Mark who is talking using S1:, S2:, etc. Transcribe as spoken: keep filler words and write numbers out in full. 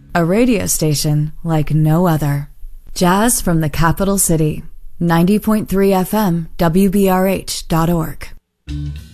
S1: a radio station like no other. Jazz from the capital city, ninety point three F M, W B R H dot org.